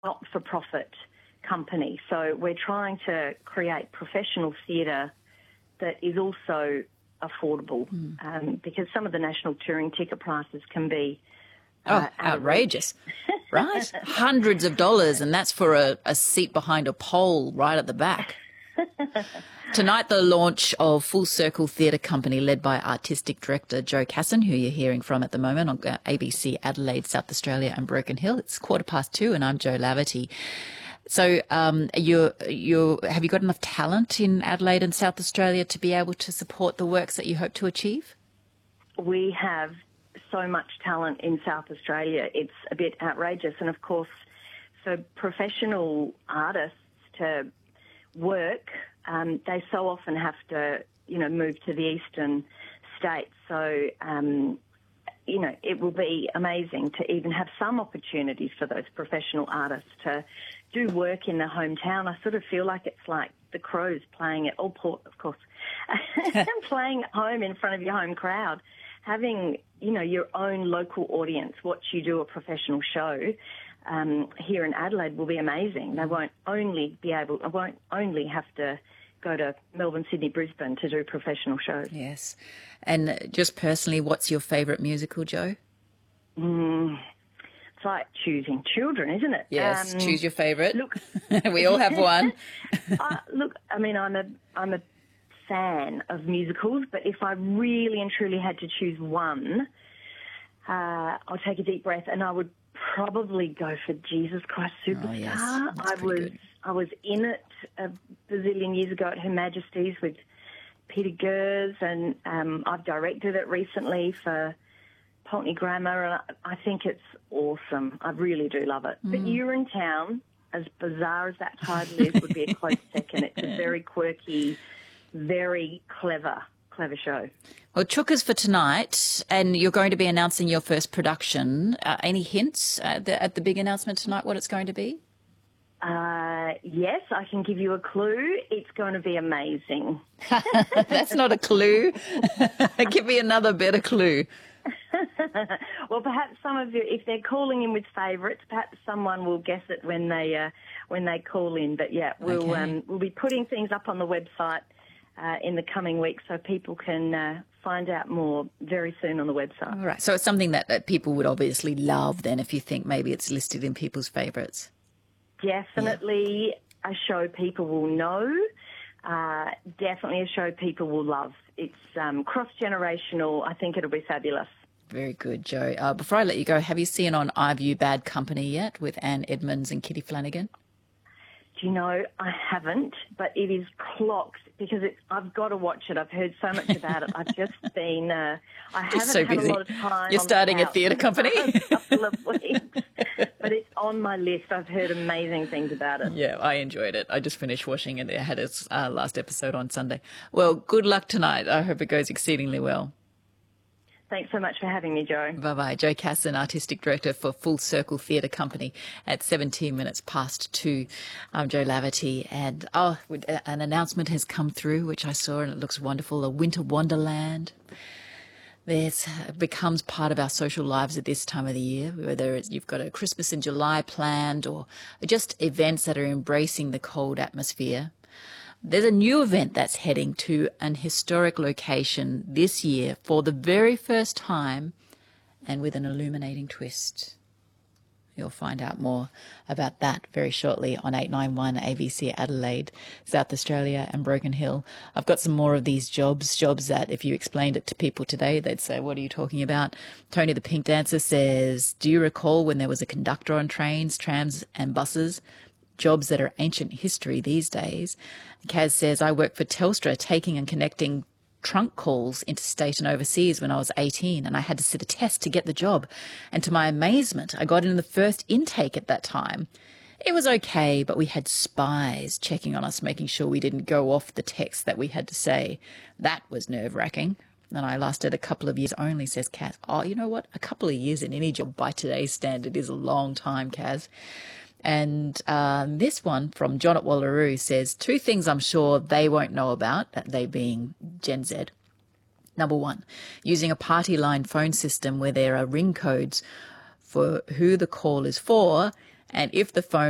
not-for-profit company. So we're trying to create professional theatre that is also affordable, because some of the national touring ticket prices can be outrageous. Right? Hundreds of dollars, and that's for a seat behind a pole right at the back. Tonight, the launch of Full Circle Theatre Company, led by artistic director Joe Casson, who you're hearing from at the moment on ABC Adelaide, South Australia and Broken Hill. It's 2:15 and I'm Jo Laverty. So have you got enough talent in Adelaide and South Australia to be able to support the works that you hope to achieve? We have so much talent in South Australia. It's a bit outrageous. And, of course, for professional artists to work, they so often have to, move to the eastern states. So, it will be amazing to even have some opportunities for those professional artists to do work in their hometown. I sort of feel like it's like the Crows playing at Allport, of course, playing at home in front of your home crowd. Having, your own local audience watch you do a professional show here in Adelaide will be amazing. They won't only have to go to Melbourne, Sydney, Brisbane to do professional shows. Yes. And just personally, what's your favourite musical, Jo? It's like choosing children, isn't it? Yes, choose your favourite. Look, we all have one. I'm a fan of musicals, but if I really and truly had to choose one, I'll take a deep breath and I would probably go for Jesus Christ Superstar. Oh, yes. I was in it a bazillion years ago at Her Majesty's with Peter Gers, and I've directed it recently for Pulteney Grammar, and I think it's awesome. I really do love it. But Urinetown, as bizarre as that title is, would be a close second. It's a very quirky, very clever show. Well, Chookers for tonight, and you're going to be announcing your first production. Any hints at the big announcement tonight what it's going to be? Yes, I can give you a clue. It's going to be amazing. That's not a clue. Give me another better clue. Well, perhaps some of you, if they're calling in with favourites, perhaps someone will guess it when they call in. But yeah, we'll be putting things up on the website in the coming weeks, so people can find out more very soon on the website. All right. So it's something that people would obviously love then, if you think maybe it's listed in people's favourites. Definitely a show people will know. Definitely a show people will love. It's cross-generational. I think it'll be fabulous. Very good, Jo. Before I let you go, have you seen on iView Bad Company yet with Anne Edmonds and Kitty Flanagan? Do you know, I haven't, but it is clocked because I've got to watch it. I've heard so much about it. I've just been, I haven't so had busy. a lot of time. You're starting a theatre company? A couple of weeks, but it's on my list. I've heard amazing things about it. Yeah, I enjoyed it. I just finished watching it. It had its last episode on Sunday. Well, good luck tonight. I hope it goes exceedingly well. Thanks so much for having me, Jo. Bye-bye. Jo Casson, Artistic Director for Full Circle Theatre Company at 17 minutes past 2. I'm Jo Laverty, and an announcement has come through, which I saw, and it looks wonderful, a winter wonderland. It becomes part of our social lives at this time of the year, whether you've got a Christmas in July planned or just events that are embracing the cold atmosphere. There's a new event that's heading to an historic location this year for the very first time and with an illuminating twist. You'll find out more about that very shortly on 891 ABC Adelaide, South Australia and Broken Hill. I've got some more of these jobs that if you explained it to people today, they'd say, what are you talking about? Tony the Pink Dancer says, do you recall when there was a conductor on trains, trams and buses? Jobs that are ancient history these days. Kaz says, I worked for Telstra taking and connecting trunk calls interstate and overseas when I was 18, and I had to sit a test to get the job. And to my amazement, I got in the first intake at that time. It was okay, but we had spies checking on us, making sure we didn't go off the text that we had to say. That was nerve-wracking. And I lasted a couple of years only, says Kaz. Oh, you know what? A couple of years in any job by today's standard is a long time, Kaz. And this one from John at Wallaroo says, 2 things I'm sure they won't know about, they being Gen Z. Number 1, using a party line phone system where there are ring codes for who the call is for, and if the phone